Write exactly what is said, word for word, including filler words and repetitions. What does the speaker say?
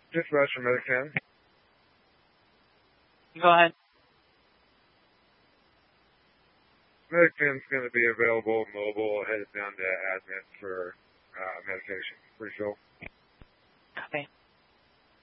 Dispatch from Medican. Go ahead. Medican's going to be availavailable mobile, headed down to admin for uh, medication. Refill.